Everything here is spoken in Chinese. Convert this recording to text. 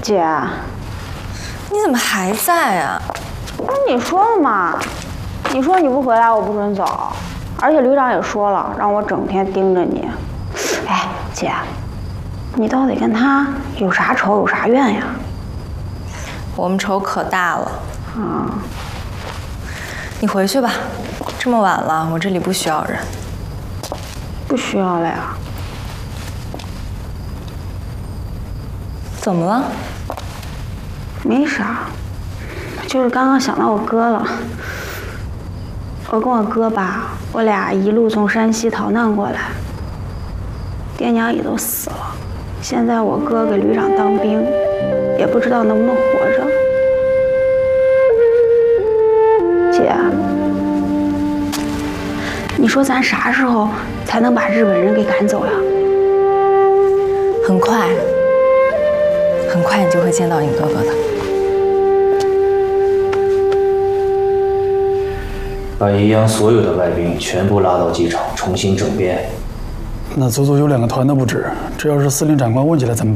姐， 你怎么还在啊？ 不是你说了吗？你说你不回来，我不准走。而且旅长也说了，让我整天盯着你。哎，姐，你到底跟他有啥仇有啥怨呀？ 我们仇可大了。 啊， 你回去吧，这么晚了，我这里不需要人。 不需要了呀。 怎么了？ 没啥，就是刚刚想到我哥了。我跟我哥吧，我俩一路从山西逃难过来，爹娘也都死了。现在我哥给旅长当兵，也不知道能不能活着。姐，你说咱啥时候才能把日本人给赶走呀？ 很快，很快你就会见到你哥哥的。 把宜阳所有的外兵全部拉到机场，重新整编。 那足足有2个团的不止，这要是司令长官问起来怎么办？